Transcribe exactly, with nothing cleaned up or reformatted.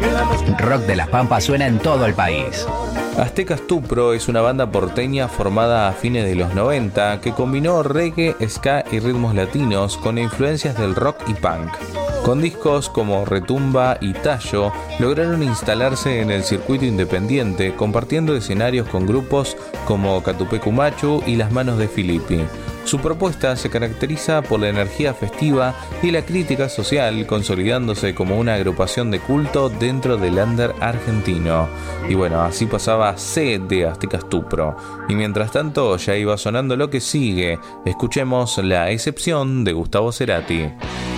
Rock de las Pampas suena en todo el país. Azteca Stupro es una banda porteña formada a fines de los noventa que combinó reggae, ska y ritmos latinos con influencias del rock y punk. Con discos como Retumba y Tallo, lograron instalarse en el circuito independiente, compartiendo escenarios con grupos como Catupecu Machu y Las Manos de Filippi. Su propuesta se caracteriza por la energía festiva y la crítica social, consolidándose como una agrupación de culto dentro del under argentino. Y bueno, así pasaba C de Azteca Stupro. Y mientras tanto ya iba sonando lo que sigue. Escuchemos La Excepción de Gustavo Cerati.